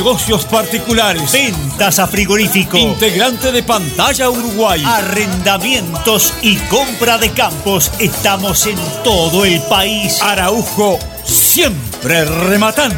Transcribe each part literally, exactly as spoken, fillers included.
Negocios particulares. Ventas a frigorífico. Integrante de Pantalla Uruguay. Arrendamientos y compra de campos. Estamos en todo el país. Araujo, siempre rematando.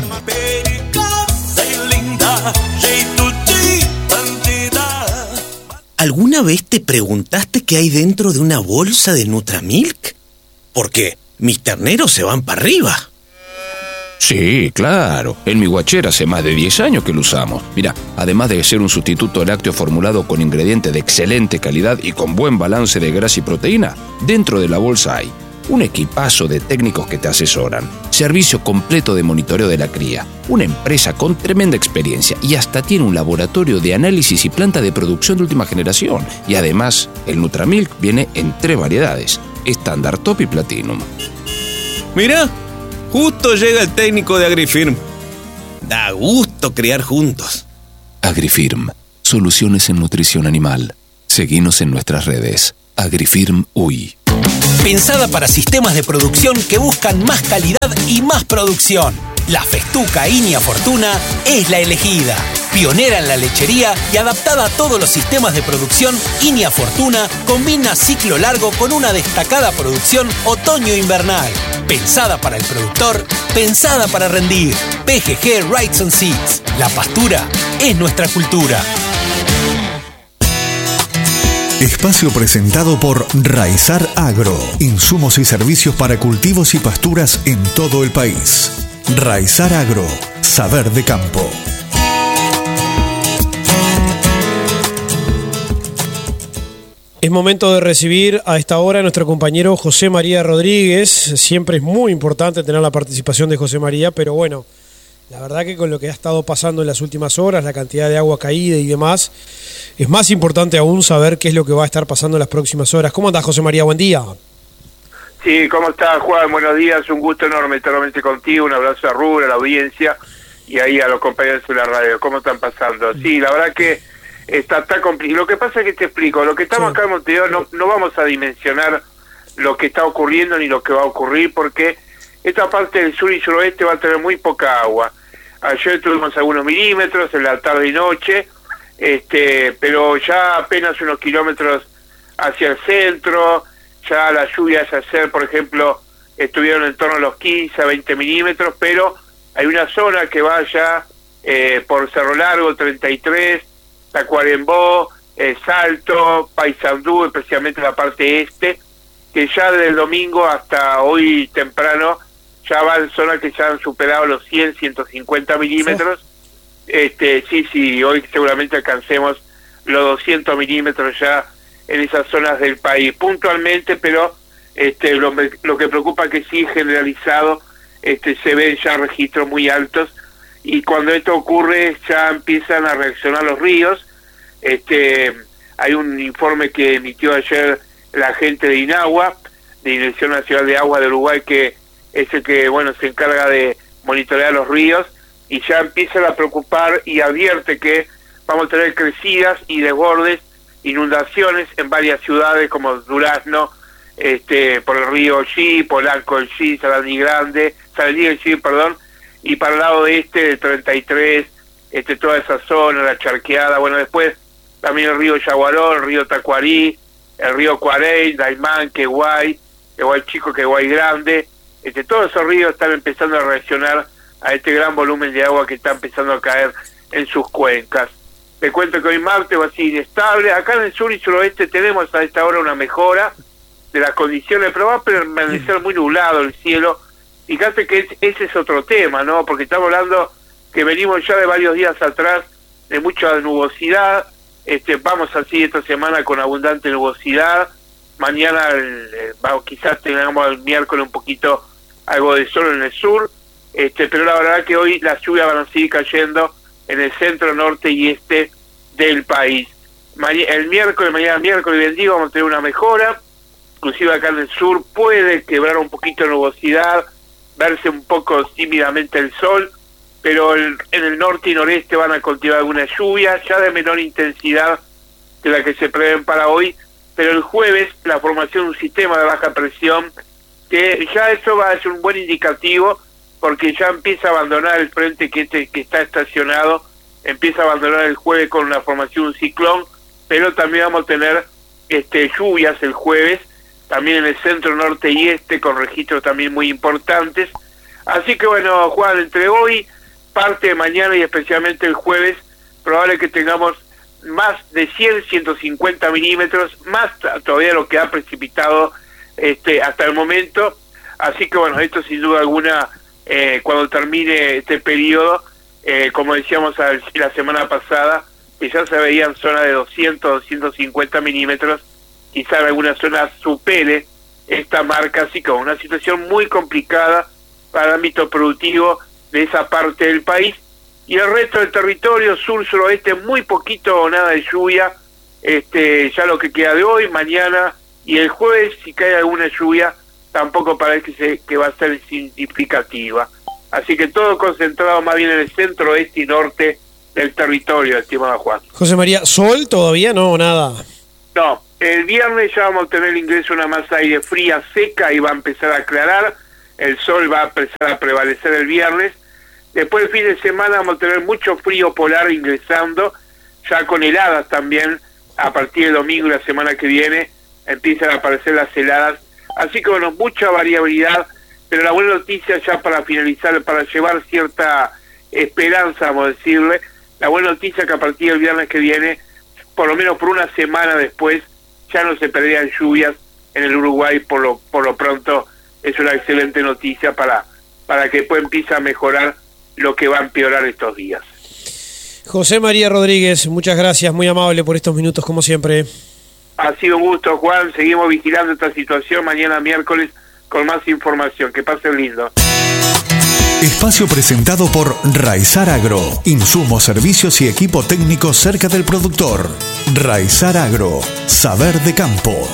¿Alguna vez te preguntaste qué hay dentro de una bolsa de Nutramilk? Porque mis terneros se van para arriba. Sí, claro. En mi guachera hace más de diez años que lo usamos. Mira, además de ser un sustituto lácteo formulado con ingredientes de excelente calidad y con buen balance de grasa y proteína, dentro de la bolsa hay un equipazo de técnicos que te asesoran, servicio completo de monitoreo de la cría, una empresa con tremenda experiencia y hasta tiene un laboratorio de análisis y planta de producción de última generación. Y además, el Nutramilk viene en tres variedades, estándar, top y platinum. Mirá, justo llega el técnico de Agrifirm. Da gusto criar juntos. Agrifirm, soluciones en nutrición animal. Seguinos en nuestras redes. Agrifirm U Y. Pensada para sistemas de producción que buscan más calidad y más producción. La Festuca Inia Fortuna es la elegida. Pionera en la lechería y adaptada a todos los sistemas de producción, Inia Fortuna combina ciclo largo con una destacada producción otoño-invernal. Pensada para el productor, pensada para rendir. P G G Rights and Seeds. La pastura es nuestra cultura. Espacio presentado por Raizar Agro. Insumos y servicios para cultivos y pasturas en todo el país. Raizar Agro. Saber de campo. Es momento de recibir a esta hora a nuestro compañero José María Rodríguez. Siempre es muy importante tener la participación de José María, pero bueno, la verdad que con lo que ha estado pasando en las últimas horas, la cantidad de agua caída y demás, es más importante aún saber qué es lo que va a estar pasando en las próximas horas. ¿Cómo andás, José María? Buen día. Sí, ¿cómo estás, Juan? Buenos días, un gusto enorme estar nuevamente contigo, un abrazo a Rubén, a la audiencia y ahí a los compañeros de la radio. ¿Cómo están pasando? Sí, la verdad que está, está complicado. Lo que pasa es que te explico, lo que estamos sí. acá en Montevideo no, no vamos a dimensionar lo que está ocurriendo ni lo que va a ocurrir, porque esta parte del sur y suroeste va a tener muy poca agua. Ayer tuvimos algunos milímetros en la tarde y noche, este, pero ya apenas unos kilómetros hacia el centro, ya las lluvias ayer, por ejemplo, estuvieron en torno a los quince a veinte milímetros, pero hay una zona que va ya eh, por Cerro Largo, treinta y tres, Tacuarembó, eh, Salto, Paysandú, especialmente la parte este, que ya desde el domingo hasta hoy temprano ya van zonas que ya han superado los cien, ciento cincuenta milímetros. Sí. Este, sí, sí, hoy seguramente alcancemos los doscientos milímetros ya en esas zonas del país, puntualmente, pero este, lo, lo que preocupa que sí generalizado, este, se ven ya registros muy altos, y cuando esto ocurre ya empiezan a reaccionar los ríos. Este, hay un informe que emitió ayer la gente de INAGUA, de Dirección Nacional de Agua de Uruguay, que es el que, bueno, se encarga de monitorear los ríos, y ya empiezan a preocupar y advierte que vamos a tener crecidas y desbordes, inundaciones en varias ciudades como Durazno, este, por el río Xí, Polanco el Xí, Sarandí Grande, Sarandí el Xí, perdón, y para el lado de este, de treinta y tres, este, toda esa zona, la Charqueada, bueno, después también el río Yaguaró, el río Tacuarí, el río Cuarey, Daimán, Queguay, Queguay Chico, Queguay Grande. Este, todos esos ríos están empezando a reaccionar a este gran volumen de agua que está empezando a caer en sus cuencas. Te cuento que hoy martes va a ser inestable. Acá en el sur y suroeste tenemos a esta hora una mejora de las condiciones, pero va a permanecer muy nublado el cielo. Fíjate que es, ese es otro tema, ¿no? Porque estamos hablando que venimos ya de varios días atrás de mucha nubosidad. Este, vamos así esta semana con abundante nubosidad. Mañana el, eh, quizás tengamos el miércoles un poquito algo de sol en el sur, este, pero la verdad que hoy las lluvias van a seguir cayendo en el centro, norte y este del país. Mañana, el miércoles, mañana miércoles y vendí vamos a tener una mejora, inclusive acá en el sur puede quebrar un poquito de nubosidad, verse un poco tímidamente el sol, pero el, en el norte y noreste van a continuar algunas lluvias, ya de menor intensidad que la que se prevén para hoy, pero el jueves la formación de un sistema de baja presión, que ya eso va a ser un buen indicativo, porque ya empieza a abandonar el frente que, este, que está estacionado empieza a abandonar el jueves con una formación un ciclón, pero también vamos a tener este, lluvias el jueves, también en el centro, norte y este, con registros también muy importantes. Así que bueno, Juan, entre hoy, parte de mañana y especialmente el jueves, probable que tengamos más de cien, ciento cincuenta milímetros, más todavía lo que ha precipitado este hasta el momento. Así que bueno, esto sin duda alguna, eh, cuando termine este periodo, eh, como decíamos la semana pasada, que ya se veían zonas de doscientos, doscientos cincuenta milímetros, quizá en algunas zonas supere esta marca, así que una situación muy complicada para el ámbito productivo de esa parte del país. Y el resto del territorio, sur, suroeste, muy poquito o nada de lluvia, este ya lo que queda de hoy, mañana y el jueves, si cae alguna lluvia, tampoco parece que, que va a ser significativa. Así que todo concentrado más bien en el centro, oeste y norte del territorio, estimado Juan. José María, ¿sol todavía no, nada? No, el viernes ya vamos a tener el ingreso de una masa de aire fría, seca, y va a empezar a aclarar. El sol va a empezar a prevalecer el viernes. Después del fin de semana vamos a tener mucho frío polar ingresando, ya con heladas también. A partir del domingo y la semana que viene empiezan a aparecer las heladas. Así que bueno, mucha variabilidad, pero la buena noticia ya para finalizar, para llevar cierta esperanza, vamos a decirle, la buena noticia es que a partir del viernes que viene, por lo menos por una semana después, ya no se perderían lluvias en el Uruguay. Por lo por lo pronto es una excelente noticia para, para que después empiece a mejorar lo que va a empeorar estos días. José María Rodríguez, muchas gracias, muy amable por estos minutos como siempre. Ha sido un gusto, Juan, seguimos vigilando esta situación mañana miércoles con más información. Que pasen lindo. Espacio presentado por Raizar Agro. Insumos, servicios y equipo técnico cerca del productor. Raizar Agro. Saber de campo.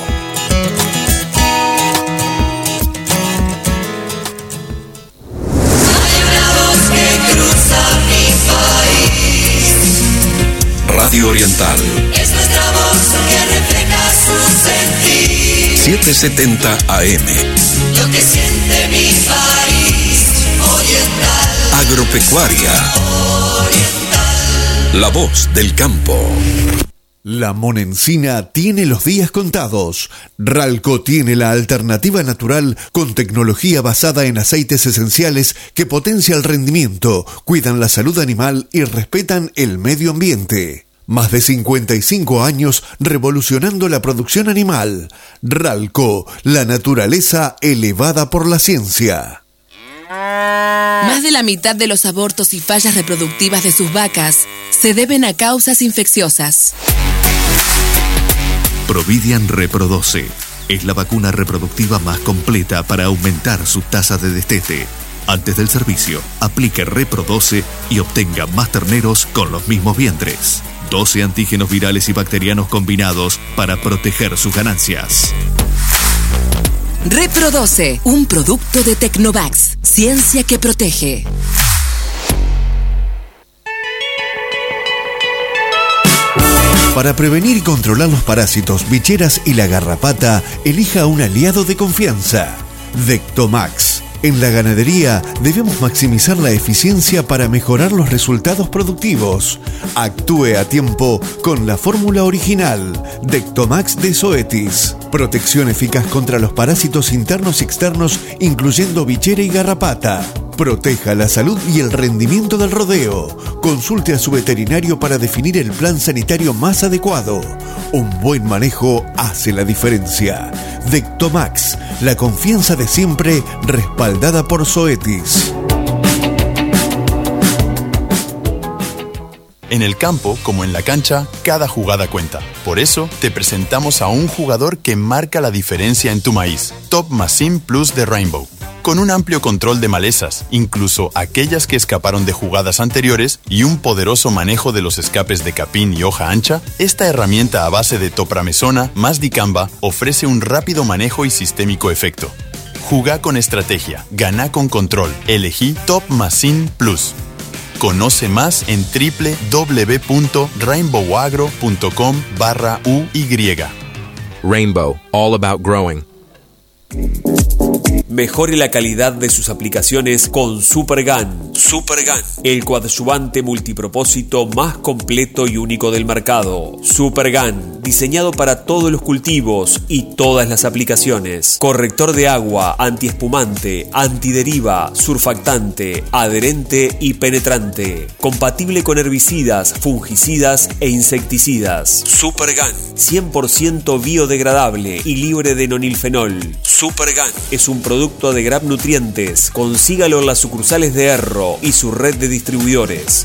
Radio Oriental. Es nuestra voz que refleja su sentir. setecientos setenta A M. Lo que siente mi país. Oriental. Agropecuaria. Oriental. La voz del campo. La Monencina tiene los días contados. Ralco tiene la alternativa natural con tecnología basada en aceites esenciales que potencia el rendimiento, cuidan la salud animal y respetan el medio ambiente. Más de cincuenta y cinco años revolucionando la producción animal. Ralco, la naturaleza elevada por la ciencia. Más de la mitad de los abortos y fallas reproductivas de sus vacas se deben a causas infecciosas. Providian Reprodoce es la vacuna reproductiva más completa para aumentar su tasa de destete. Antes del servicio, aplique Reprodoce y obtenga más terneros con los mismos vientres. doce antígenos virales y bacterianos combinados para proteger sus ganancias. Reprodoce, un producto de Tecnovax, ciencia que protege. Para prevenir y controlar los parásitos, bicheras y la garrapata, elija un aliado de confianza. Dectomax. En la ganadería debemos maximizar la eficiencia para mejorar los resultados productivos. Actúe a tiempo con la fórmula original Dectomax de Zoetis. Protección eficaz contra los parásitos internos y externos, incluyendo bichera y garrapata. Proteja la salud y el rendimiento del rodeo. Consulte a su veterinario para definir el plan sanitario más adecuado. Un buen manejo hace la diferencia. Dectomax, la confianza de siempre, respaldada por Zoetis. En el campo, como en la cancha, cada jugada cuenta. Por eso, te presentamos a un jugador que marca la diferencia en tu maíz. Top Machine Plus de Rainbow. Con un amplio control de malezas, incluso aquellas que escaparon de jugadas anteriores, y un poderoso manejo de los escapes de capín y hoja ancha, esta herramienta a base de topramesona más dicamba ofrece un rápido manejo y sistémico efecto. Jugá con estrategia, ganá con control. Elegí Top Machine Plus. Conoce más en doble u doble u doble u punto rainbow agro punto com barra U Y. Rainbow, all about growing. Mejore la calidad de sus aplicaciones con Supergun. Supergun, el coadyuvante multipropósito más completo y único del mercado. Supergun, diseñado para todos los cultivos y todas las aplicaciones. Corrector de agua, antiespumante, antideriva, surfactante, adherente y penetrante. Compatible con herbicidas, fungicidas e insecticidas. Supergun, cien por ciento biodegradable y libre de nonilfenol. Supergun es un producto de Grab Nutrientes. Consígalo en las sucursales de Erro y su red de distribuidores.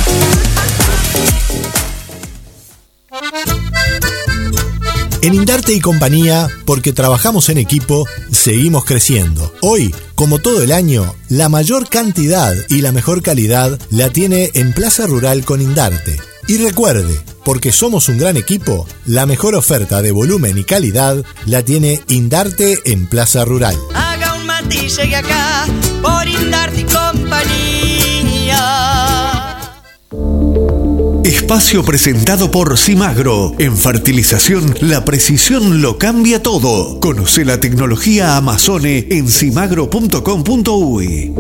En Indarte y Compañía, porque trabajamos en equipo, seguimos creciendo. Hoy, como todo el año, la mayor cantidad y la mejor calidad la tiene en Plaza Rural con Indarte. Y recuerde, porque somos un gran equipo, la mejor oferta de volumen y calidad la tiene Indarte en Plaza Rural. Haga un mate y llegue acá por Indarte y Compañía. Espacio presentado por Simagro. En fertilización, la precisión lo cambia todo. Conoce la tecnología Amazone en simagro punto com punto uy.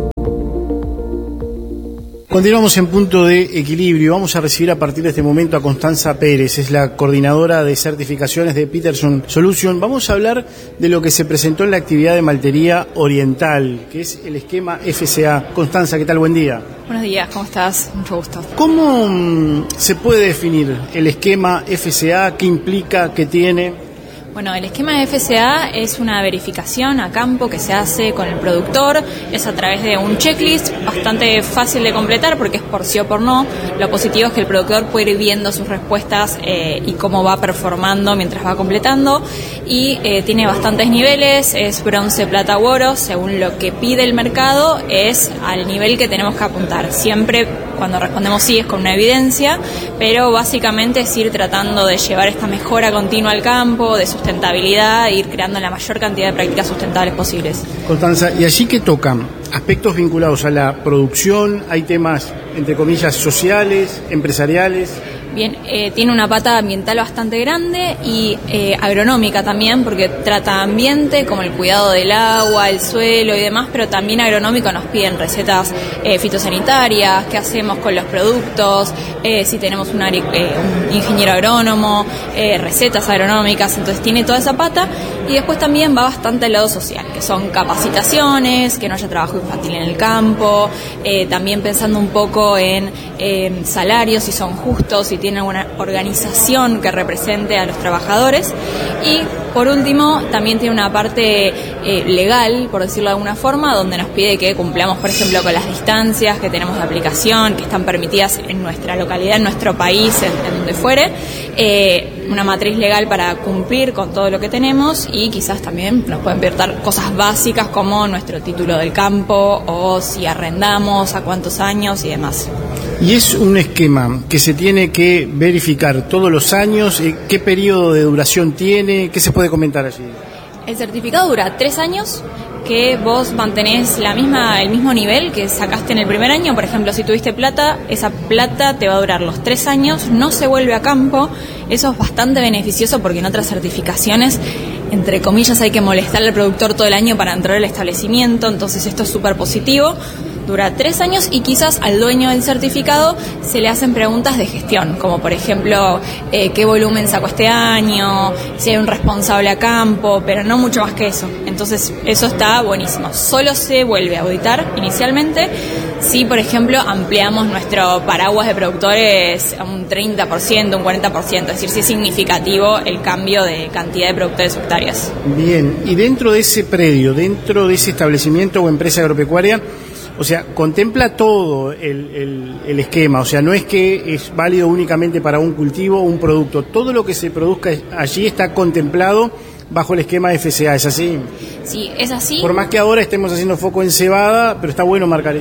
Continuamos en Punto de Equilibrio. Vamos a recibir a partir de este momento a Constanza Pérez, es la coordinadora de certificaciones de Peterson Solution. Vamos a hablar de lo que se presentó en la actividad de Maltería Oriental, que es el esquema F C A. Constanza, ¿qué tal? Buen día. Buenos días, ¿cómo estás? Mucho gusto. ¿Cómo mm, se puede definir el esquema F C A? ¿Qué implica? ¿Qué tiene? Bueno, el esquema de F C A es una verificación a campo que se hace con el productor, es a través de un checklist bastante fácil de completar porque es por sí o por no. Lo positivo es que el productor puede ir viendo sus respuestas eh, y cómo va performando mientras va completando, y eh, tiene bastantes niveles, es bronce, plata u oro, según lo que pide el mercado, es al nivel que tenemos que apuntar. Siempre cuando respondemos sí es con una evidencia, pero básicamente es ir tratando de llevar esta mejora continua al campo, de sustentabilidad, e ir creando la mayor cantidad de prácticas sustentables posibles. Constanza, ¿y allí qué tocan? Aspectos vinculados a la producción, hay temas, entre comillas, sociales, empresariales. Bien, eh, tiene una pata ambiental bastante grande y eh, agronómica también, porque trata ambiente como el cuidado del agua, el suelo y demás, pero también agronómico. Nos piden recetas eh, fitosanitarias, qué hacemos con los productos, eh, si tenemos un, eh, un ingeniero agrónomo, eh, recetas agronómicas, entonces tiene toda esa pata. Y después también va bastante al lado social, que son capacitaciones, que no haya trabajo infantil en el campo, eh, también pensando un poco en eh, salarios, si son justos, si tiene una organización que represente a los trabajadores. Y por último también tiene una parte eh, legal, por decirlo de alguna forma, donde nos pide que cumplamos, por ejemplo, con las distancias que tenemos de aplicación, que están permitidas en nuestra localidad, en nuestro país, en, en donde fuere, eh, una matriz legal para cumplir con todo lo que tenemos, y quizás también nos pueden pedir cosas básicas como nuestro título del campo o si arrendamos, a cuántos años y demás. Y es un esquema que se tiene que verificar todos los años. ¿Qué periodo de duración tiene? ¿Qué se puede comentar allí? El certificado dura tres años, que vos mantenés la misma, el mismo nivel que sacaste en el primer año. Por ejemplo, si tuviste plata, esa plata te va a durar los tres años, no se vuelve a campo. Eso es bastante beneficioso porque en otras certificaciones, entre comillas, hay que molestar al productor todo el año para entrar al establecimiento. Entonces esto es súper positivo. Dura tres años y quizás al dueño del certificado se le hacen preguntas de gestión, como por ejemplo, eh, qué volumen sacó este año, si hay un responsable a campo, pero no mucho más que eso. Entonces eso está buenísimo. Solo se vuelve a auditar inicialmente si, por ejemplo, ampliamos nuestro paraguas de productores a un treinta por ciento, un cuarenta por ciento, es decir, si es significativo el cambio de cantidad de productores o hectáreas. Bien, y dentro de ese predio, dentro de ese establecimiento o empresa agropecuaria, o sea, contempla todo el, el, el esquema, o sea, no es que es válido únicamente para un cultivo o un producto, todo lo que se produzca allí está contemplado bajo el esquema F C A, ¿es así? Sí, es así. Por más que ahora estemos haciendo foco en cebada, pero está bueno marcar eso.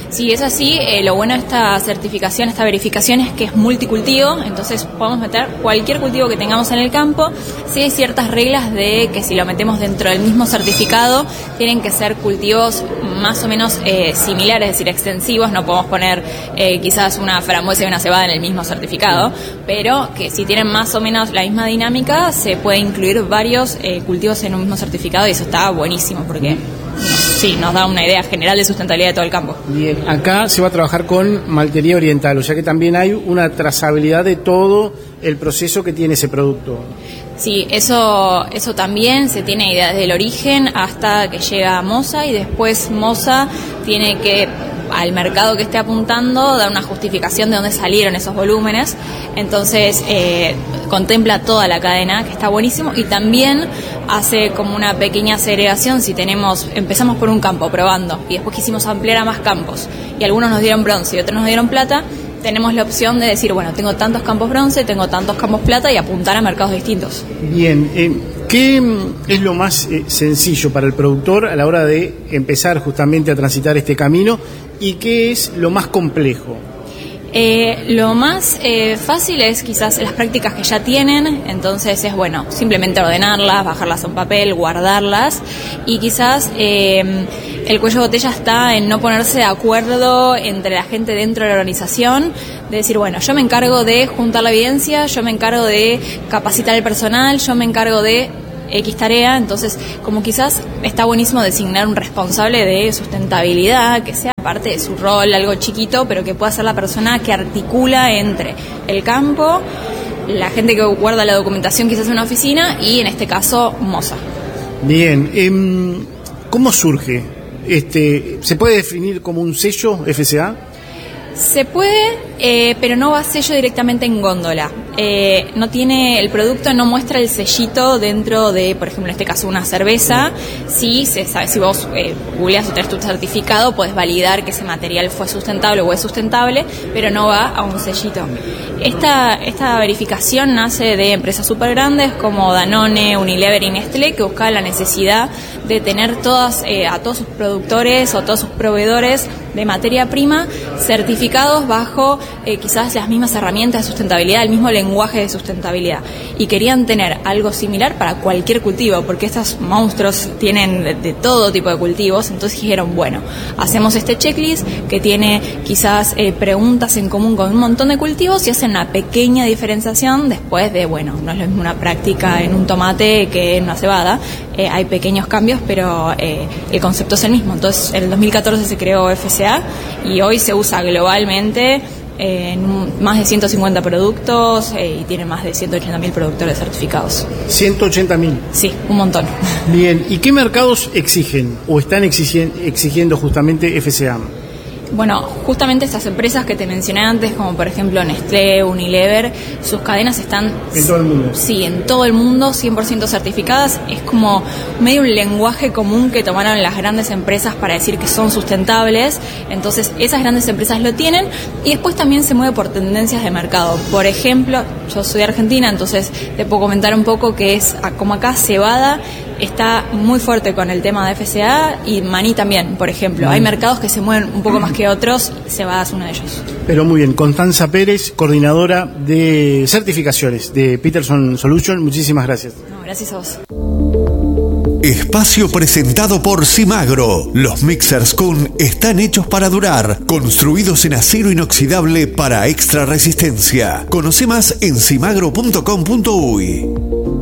Sí, es así. Eh, lo bueno de esta certificación, esta verificación es que es multicultivo, entonces podemos meter cualquier cultivo que tengamos en el campo. Sí hay ciertas reglas de que si lo metemos dentro del mismo certificado, tienen que ser cultivos más o menos eh, similares, es decir, extensivos. No podemos poner eh, quizás una frambuesa y una cebada en el mismo certificado, pero que si tienen más o menos la misma dinámica, se puede incluir varios eh, cultivos en un mismo certificado, y eso está buenísimo porque sí, nos da una idea general de sustentabilidad de todo el campo. Bien, acá se va a trabajar con maltería oriental, o sea que también hay una trazabilidad de todo el proceso que tiene ese producto. Sí, eso, eso también se tiene idea desde el origen hasta que llega a Mosa, y después Mosa tiene que, al mercado que esté apuntando, dar una justificación de dónde salieron esos volúmenes. Entonces eh, contempla toda la cadena, que está buenísimo, y también hace como una pequeña segregación. Si tenemos, empezamos por un campo probando y después quisimos ampliar a más campos y algunos nos dieron bronce y otros nos dieron plata, tenemos la opción de decir, bueno, tengo tantos campos bronce, tengo tantos campos plata, y apuntar a mercados distintos. Bien, eh, ¿qué es lo más eh, sencillo para el productor a la hora de empezar justamente a transitar este camino, y qué es lo más complejo? Eh, lo más eh, fácil es quizás las prácticas que ya tienen, entonces es bueno simplemente ordenarlas, bajarlas a un papel, guardarlas, y quizás eh, el cuello de botella está en no ponerse de acuerdo entre la gente dentro de la organización, de decir, bueno, yo me encargo de juntar la evidencia, yo me encargo de capacitar el personal, yo me encargo de X tarea. Entonces, como quizás está buenísimo designar un responsable de sustentabilidad, que sea parte de su rol, algo chiquito, pero que pueda ser la persona que articula entre el campo, la gente que guarda la documentación quizás en una oficina, y en este caso, Mosa. Bien, eh, ¿cómo surge? Este, ¿se puede definir como un sello F S A? Se puede, eh, pero no va sello directamente en góndola. Eh, no tiene, el producto no muestra el sellito dentro de, por ejemplo, en este caso, una cerveza. Sí, se sabe, si vos eh, googleás o tenés tu certificado, podés validar que ese material fue sustentable o es sustentable, pero no va a un sellito. Esta, esta verificación nace de empresas súper grandes como Danone, Unilever y Nestlé, que buscaban la necesidad de tener todas, eh, a todos sus productores o todos sus proveedores de materia prima certificados bajo eh, quizás las mismas herramientas de sustentabilidad, el mismo lenguaje de sustentabilidad, y querían tener algo similar para cualquier cultivo, porque estos monstruos tienen de, de todo tipo de cultivos. Entonces dijeron, bueno, hacemos este checklist que tiene quizás eh, preguntas en común con un montón de cultivos, y hacen una pequeña diferenciación después de, bueno, no es lo mismo una práctica en un tomate que en una cebada, eh, hay pequeños cambios, pero eh, el concepto es el mismo. Entonces en el dos mil catorce se creó F S A, y hoy se usa globalmente en más de ciento cincuenta productos, eh, y tiene más de ciento ochenta mil productores certificados. ¿ciento ochenta mil? Sí, un montón. Bien, ¿y qué mercados exigen o están exigiendo justamente F S A? Bueno, justamente estas empresas que te mencioné antes, como por ejemplo Nestlé, Unilever, sus cadenas están... En todo el mundo. Sí, en todo el mundo, cien por ciento certificadas. Es como medio un lenguaje común que tomaron las grandes empresas para decir que son sustentables. Entonces, esas grandes empresas lo tienen, y después también se mueve por tendencias de mercado. Por ejemplo, yo soy de Argentina, entonces te puedo comentar un poco que es, como acá, cebada está muy fuerte con el tema de F S A, y maní también, por ejemplo. Mm. Hay mercados que se mueven un poco más que otros, y cebada es uno de ellos. Pero muy bien, Constanza Pérez, coordinadora de certificaciones de Peterson Solution, muchísimas gracias. No, gracias a vos. Espacio presentado por Cimagro. Los mixers Kun están hechos para durar, construidos en acero inoxidable para extra resistencia. Conoce más en cimagro punto com punto uy.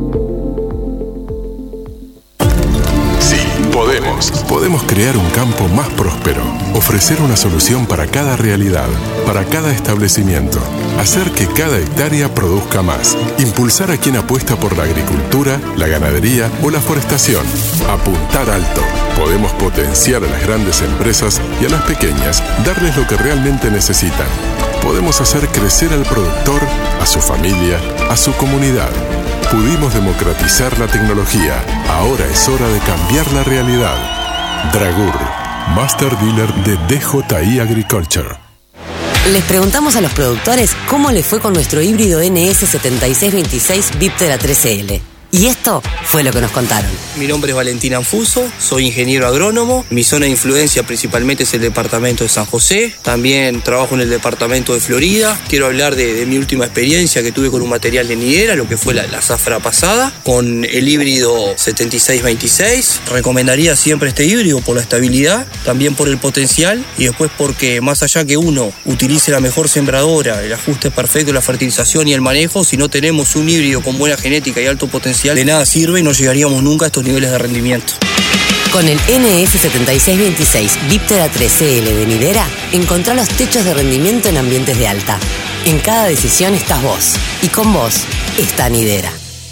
Podemos. Podemos crear un campo más próspero, ofrecer una solución para cada realidad, para cada establecimiento, hacer que cada hectárea produzca más, impulsar a quien apuesta por la agricultura, la ganadería o la forestación, apuntar alto. Podemos potenciar a las grandes empresas y a las pequeñas, darles lo que realmente necesitan. Podemos hacer crecer al productor, a su familia, a su comunidad. Pudimos democratizar la tecnología. Ahora es hora de cambiar la realidad. Dragur, Master Dealer de D J I Agriculture. Les preguntamos a los productores cómo les fue con nuestro híbrido N S setenta y seis veintiséis V I P de la tres C L. Y esto fue lo que nos contaron. Mi nombre es Valentín Anfuso, soy ingeniero agrónomo. Mi zona de influencia principalmente es el departamento de San José. También trabajo en el departamento de Florida. Quiero hablar de, de mi última experiencia que tuve con un material de nidera, lo que fue la, la zafra pasada, con el híbrido setenta y seis veintiséis. Recomendaría siempre este híbrido por la estabilidad, también por el potencial y después porque más allá que uno utilice la mejor sembradora, el ajuste perfecto, la fertilización y el manejo, si no tenemos un híbrido con buena genética y alto potencial, de nada sirve y no llegaríamos nunca a estos niveles de rendimiento. Con el N S setenta y seis veintiséis Viptera tres C L de Nidera, encontrá los techos de rendimiento en ambientes de alta. En cada decisión estás vos, y con vos está Nidera.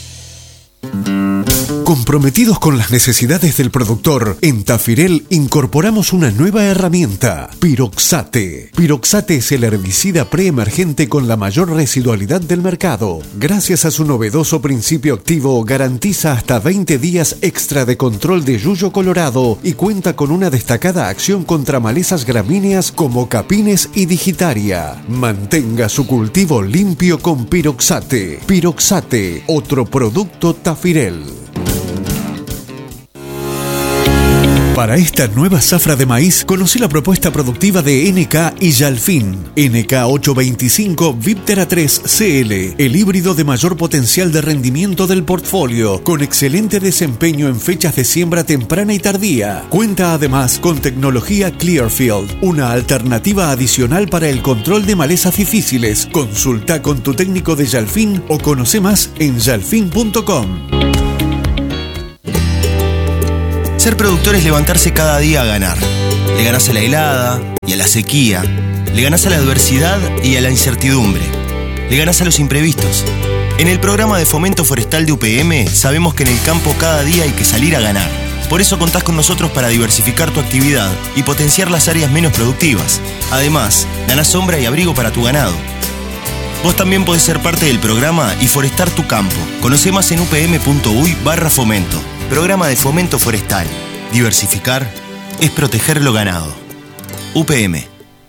Comprometidos con las necesidades del productor, en Tafirel incorporamos una nueva herramienta, Piroxate. Piroxate es el herbicida preemergente con la mayor residualidad del mercado. Gracias a su novedoso principio activo, garantiza hasta veinte días extra de control de yuyo colorado y cuenta con una destacada acción contra malezas gramíneas como capines y digitaria. Mantenga su cultivo limpio con Piroxate. Piroxate, otro producto Tafirel. Para esta nueva zafra de maíz, conocí la propuesta productiva de N K y Yalfin. N K ochocientos veinticinco Viptera tres C L, el híbrido de mayor potencial de rendimiento del portfolio, con excelente desempeño en fechas de siembra temprana y tardía. Cuenta además con tecnología Clearfield, una alternativa adicional para el control de malezas difíciles. Consulta con tu técnico de Yalfin o conoce más en yalfin punto com. Ser productor es levantarse cada día a ganar. Le ganás a la helada y a la sequía. Le ganás a la adversidad y a la incertidumbre. Le ganás a los imprevistos. En el programa de fomento forestal de U P M sabemos que en el campo cada día hay que salir a ganar. Por eso contás con nosotros para diversificar tu actividad y potenciar las áreas menos productivas. Además, ganás sombra y abrigo para tu ganado. Vos también podés ser parte del programa y forestar tu campo. Conoce más en upm.uy barra fomento. Programa de fomento forestal. Diversificar es proteger lo ganado. U P M.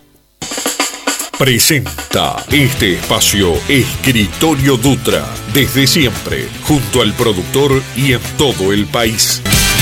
Presenta este espacio Escritorio Dutra. Desde siempre, junto al productor y en todo el país.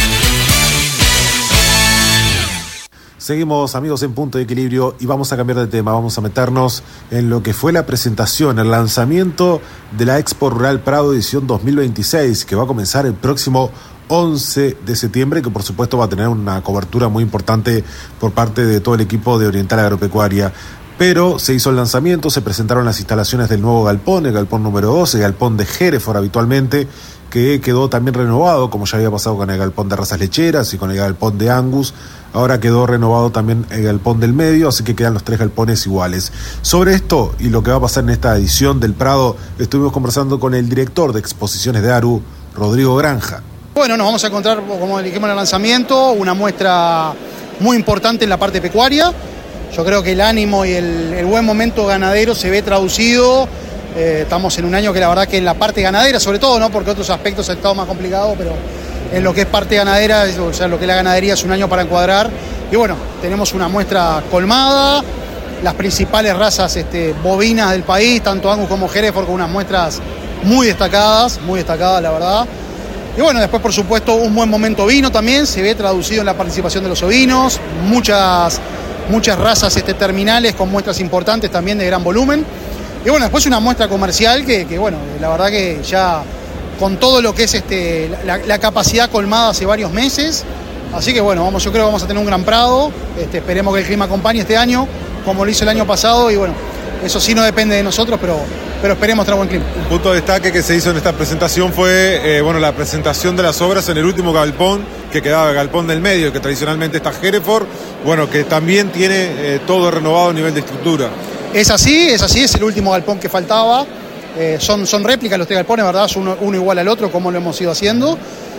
Seguimos, amigos, en Punto de Equilibrio y vamos a cambiar de tema. Vamos a meternos en lo que fue la presentación, el lanzamiento de la Expo Rural Prado edición dos mil veintiséis, que va a comenzar el próximo once de septiembre, que por supuesto va a tener una cobertura muy importante por parte de todo el equipo de Oriental Agropecuaria. Pero se hizo el lanzamiento, se presentaron las instalaciones del nuevo galpón, el galpón número doce, el galpón de Hereford habitualmente, que quedó también renovado, como ya había pasado con el galpón de razas lecheras y con el galpón de Angus. Ahora quedó renovado también el galpón del medio, así que quedan los tres galpones iguales. Sobre esto y lo que va a pasar en esta edición del Prado, estuvimos conversando con el director de exposiciones de ARU, Rodrigo Granja. Bueno, nos vamos a encontrar, como dijimos en el lanzamiento, una muestra muy importante en la parte pecuaria. Yo creo que el ánimo y el, el buen momento ganadero se ve traducido. Eh, estamos en un año que la verdad que en la parte ganadera, sobre todo, ¿no? Porque otros aspectos han estado más complicados, pero en lo que es parte ganadera, o sea, lo que es la ganadería es un año para encuadrar. Y bueno, tenemos una muestra colmada, las principales razas este, bovinas del país, tanto Angus como Hereford, con unas muestras muy destacadas, muy destacadas la verdad. Y bueno, después por supuesto un buen momento vino también, se ve traducido en la participación de los ovinos, muchas, muchas razas este, terminales con muestras importantes también de gran volumen. Y bueno, después una muestra comercial que, que bueno, la verdad que ya con todo lo que es este, la, la capacidad colmada hace varios meses. Así que bueno, vamos, yo creo que vamos a tener un gran Prado. Este, esperemos que el clima acompañe este año, como lo hizo el año pasado. Y bueno, eso sí no depende de nosotros, pero, pero esperemos traer buen clima. Un punto de destaque que se hizo en esta presentación fue eh, bueno, la presentación de las obras en el último galpón, que quedaba el galpón del medio, que tradicionalmente está Hereford, bueno, que también tiene eh, todo renovado a nivel de estructura. Es así, es así, es el último galpón que faltaba. Eh, son, son réplicas los tres galpones, ¿verdad? Son uno, uno igual al otro, como lo hemos ido haciendo.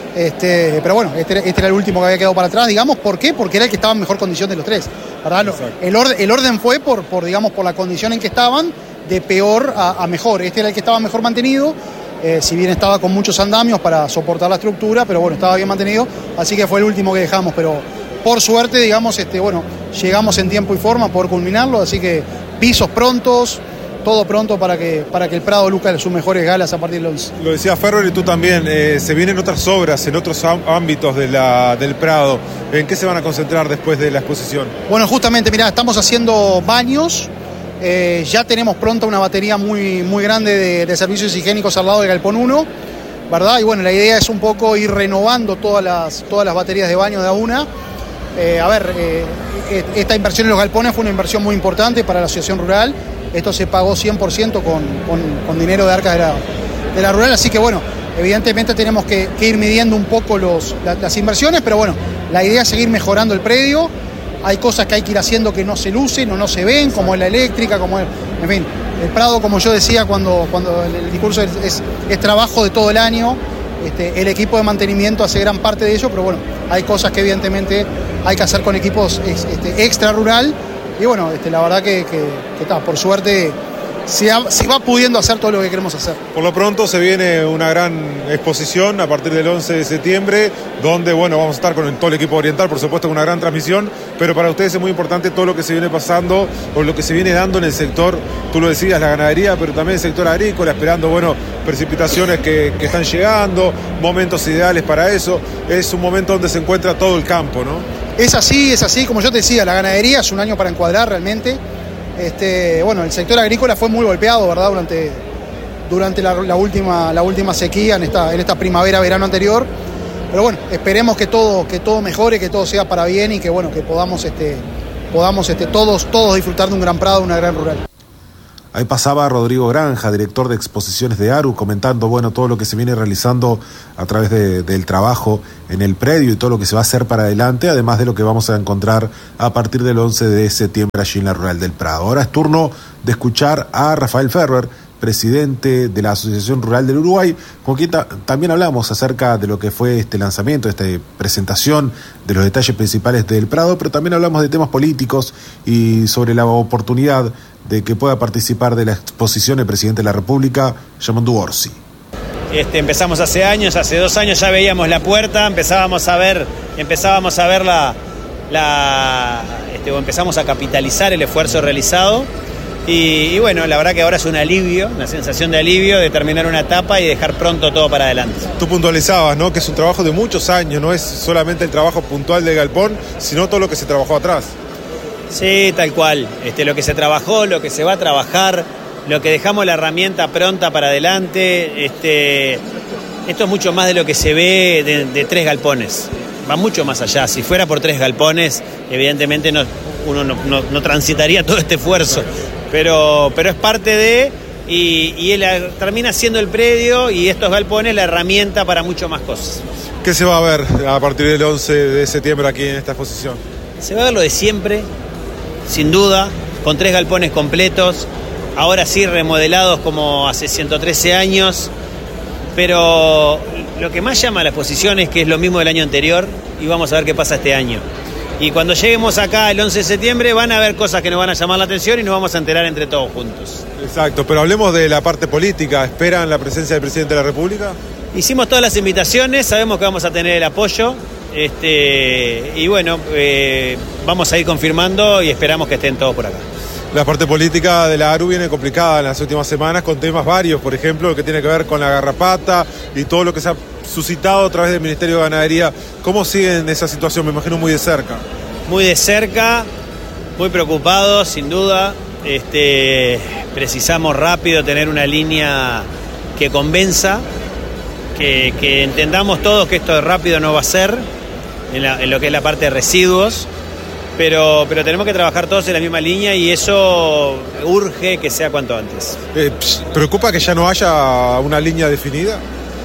Este, pero bueno, este, este era el último que había quedado para atrás, digamos. ¿Por qué? Porque era el que estaba en mejor condición de los tres, ¿verdad? El, orden, el orden fue por, por, digamos, por la condición en que estaban, de peor a, a mejor. Este era el que estaba mejor mantenido, eh, si bien estaba con muchos andamios para soportar la estructura, pero bueno, estaba bien mantenido, así que fue el último que dejamos. Pero por suerte, digamos, este, bueno, llegamos en tiempo y forma a poder culminarlo, así que pisos prontos, todo pronto para que, para que el Prado luzca sus mejores galas a partir del once. Lo decía Ferrer y tú también, eh, se vienen otras obras en otros ámbitos de la, del Prado. ¿En qué se van a concentrar después de la exposición? Bueno, justamente, mirá, estamos haciendo baños, eh, ya tenemos pronta una batería muy, muy grande de, de servicios higiénicos al lado del Galpón uno, ¿verdad? Y bueno, la idea es un poco ir renovando todas las, todas las baterías de baño de a una. Eh, a ver, eh, esta inversión en los galpones fue una inversión muy importante para la asociación rural. Esto se pagó cien por ciento con, con, con dinero de arcas de la, de la rural, así que bueno, evidentemente tenemos que, que ir midiendo un poco los, la, las inversiones, pero bueno, la idea es seguir mejorando el predio. Hay cosas que hay que ir haciendo que no se lucen o no se ven, como es la eléctrica, como es, en fin, el Prado, como yo decía cuando, cuando el, el discurso es, es, es trabajo de todo el año. Este, el equipo de mantenimiento hace gran parte de ello, pero bueno, hay cosas que evidentemente hay que hacer con equipos este, extra rural. Y bueno, este, la verdad que, que, que está, por suerte se, ha, se va pudiendo hacer todo lo que queremos hacer. Por lo pronto se viene una gran exposición a partir del once de septiembre, donde bueno, vamos a estar con todo el equipo oriental, por supuesto, con una gran transmisión, pero para ustedes es muy importante todo lo que se viene pasando o lo que se viene dando en el sector, tú lo decías, la ganadería, pero también el sector agrícola, esperando, bueno, precipitaciones que, que están llegando, momentos ideales para eso. Es un momento donde se encuentra todo el campo, ¿no? Es así, es así, como yo te decía, la ganadería es un año para encuadrar realmente. Este, bueno, el sector agrícola fue muy golpeado, ¿verdad? Durante, durante la, la, última, la última sequía en esta, en esta primavera, verano anterior. Pero bueno, esperemos que todo, que todo mejore, que todo sea para bien y que bueno, que podamos, este, podamos este, todos, todos disfrutar de un gran prado, de una gran rural. Ahí pasaba Rodrigo Granja, director de exposiciones de ARU, comentando bueno todo lo que se viene realizando a través de, del trabajo en el predio y todo lo que se va a hacer para adelante, además de lo que vamos a encontrar a partir del once de septiembre allí en la Rural del Prado. Ahora es turno de escuchar a Rafael Ferrer, presidente de la Asociación Rural del Uruguay, con quien ta- también hablamos acerca de lo que fue este lanzamiento, esta presentación de los detalles principales del Prado, pero también hablamos de temas políticos y sobre la oportunidad de que pueda participar de la exposición el presidente de la República, Yamandu Orsi. Este, empezamos hace años, hace dos años ya veíamos la puerta, empezábamos a ver, empezábamos a ver la, la este, o empezamos a capitalizar el esfuerzo realizado. Y, y bueno, la verdad que ahora es un alivio, una sensación de alivio de terminar una etapa y dejar pronto todo para adelante. Tú puntualizabas, ¿no?, que es un trabajo de muchos años, no es solamente el trabajo puntual del galpón, sino todo lo que se trabajó atrás. Sí, tal cual. Este, lo que se trabajó, lo que se va a trabajar, lo que dejamos la herramienta pronta para adelante. Este, esto es mucho más de lo que se ve de, de tres galpones. Va mucho más allá. Si fuera por tres galpones, evidentemente no, uno no, no, no transitaría todo este esfuerzo. Pero, pero es parte de, y, y él termina siendo el predio y estos galpones la herramienta para mucho más cosas. ¿Qué se va a ver a partir del once de septiembre aquí en esta exposición? Se va a ver lo de siempre, sin duda, con tres galpones completos, ahora sí remodelados como hace ciento trece años, pero lo que más llama a la exposición es que es lo mismo del año anterior y vamos a ver qué pasa este año. Y cuando lleguemos acá el once de septiembre van a haber cosas que nos van a llamar la atención y nos vamos a enterar entre todos juntos. Exacto, pero hablemos de la parte política. ¿Esperan la presencia del presidente de la República? Hicimos todas las invitaciones, sabemos que vamos a tener el apoyo. Este, y bueno, eh, vamos a ir confirmando y esperamos que estén todos por acá. La parte política de la ARU viene complicada en las últimas semanas con temas varios, por ejemplo, lo que tiene que ver con la garrapata y todo lo que se ha suscitado a través del Ministerio de Ganadería. ¿Cómo siguen esa situación? Me imagino muy de cerca. Muy de cerca, muy preocupados, sin duda. Este, precisamos rápido tener una línea que convenza, que, que entendamos todos que esto rápido no va a ser, en, la, en lo que es la parte de residuos. Pero, pero tenemos que trabajar todos en la misma línea y eso urge que sea cuanto antes. Eh, ¿Preocupa que ya no haya una línea definida?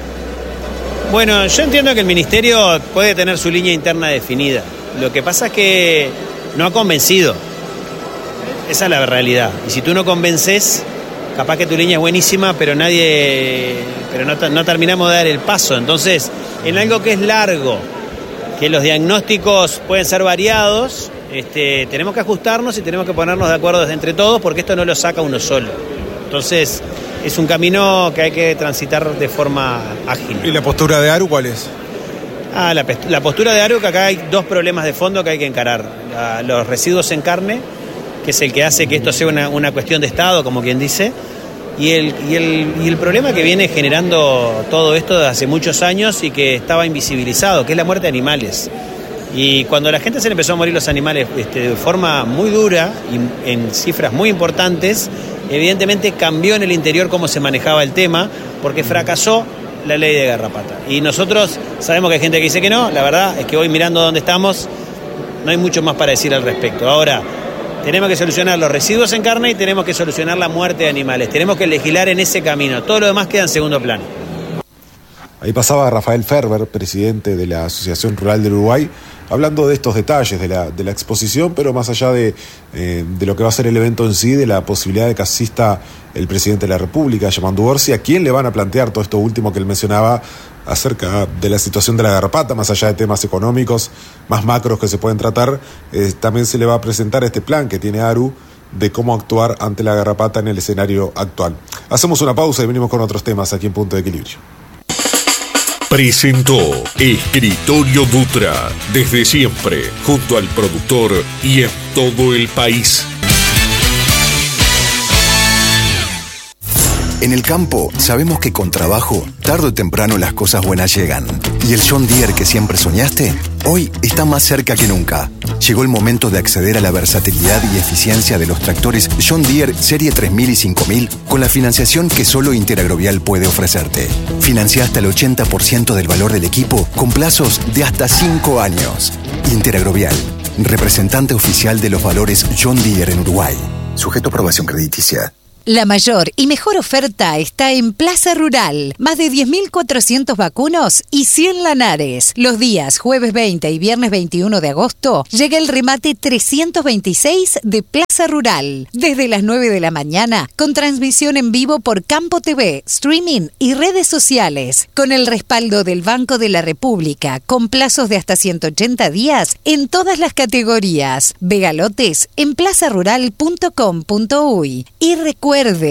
Bueno, yo entiendo que el Ministerio puede tener su línea interna definida. Lo que pasa es que no ha convencido. Esa es la realidad. Y si tú no convences, capaz que tu línea es buenísima, pero nadie, pero no, no terminamos de dar el paso. Entonces, en algo que es largo, que los diagnósticos pueden ser variados, Este, tenemos que ajustarnos y tenemos que ponernos de acuerdo entre todos porque esto no lo saca uno solo. Entonces, es un camino que hay que transitar de forma ágil. ¿Y la postura de ARU cuál es? Ah, la, la postura de ARU, que acá hay dos problemas de fondo que hay que encarar. La, los residuos en carne que es el que hace que esto sea una, una cuestión de Estado, como quien dice, y el, y, el, y el problema que viene generando todo esto desde hace muchos años y que estaba invisibilizado, que es la muerte de animales. Y cuando a la gente se le empezó a morir los animales este, de forma muy dura y en cifras muy importantes, evidentemente cambió en el interior cómo se manejaba el tema, porque fracasó la ley de garrapata. Y nosotros sabemos que hay gente que dice que no, la verdad es que hoy mirando dónde estamos, no hay mucho más para decir al respecto. Ahora, tenemos que solucionar los residuos en carne y tenemos que solucionar la muerte de animales. Tenemos que legislar en ese camino. Todo lo demás queda en segundo plano. Ahí pasaba Rafael Ferber, presidente de la Asociación Rural del Uruguay, hablando de estos detalles de la, de la exposición, pero más allá de, eh, de lo que va a ser el evento en sí, de la posibilidad de que asista el presidente de la República, Yamandu Orsi, a quién le van a plantear todo esto último que él mencionaba acerca de la situación de la garrapata, más allá de temas económicos más macros que se pueden tratar, eh, también se le va a presentar este plan que tiene ARU de cómo actuar ante la garrapata en el escenario actual. Hacemos una pausa y venimos con otros temas aquí en Punto de Equilibrio. Presentó Escritorio Dutra, desde siempre, junto al productor y en todo el país. En el campo, sabemos que con trabajo, tarde o temprano las cosas buenas llegan. Y el John Deere que siempre soñaste, hoy está más cerca que nunca. Llegó el momento de acceder a la versatilidad y eficiencia de los tractores John Deere Serie tres mil y cinco mil con la financiación que solo Interagrovial puede ofrecerte. Financia hasta el ochenta por ciento del valor del equipo con plazos de hasta cinco años. Interagrovial, representante oficial de los valores John Deere en Uruguay. Sujeto a aprobación crediticia. La mayor y mejor oferta está en Plaza Rural. Más de diez mil cuatrocientos vacunos y cien lanares. Los días jueves veinte y viernes veintiuno de agosto llega el remate trescientos veintiséis de Plaza Rural. Desde las nueve de la mañana, con transmisión en vivo por Campo T V, streaming y redes sociales. Con el respaldo del Banco de la República, con plazos de hasta ciento ochenta días en todas las categorías. Vegalotes en plaza rural punto com punto uy. Y recuerda Recuerde,